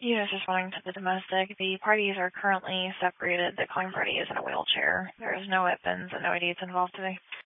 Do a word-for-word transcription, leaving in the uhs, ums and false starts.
Unit responding to the domestic. The parties are currently separated. The calling party is in a wheelchair. There is no weapons and no idiots involved today.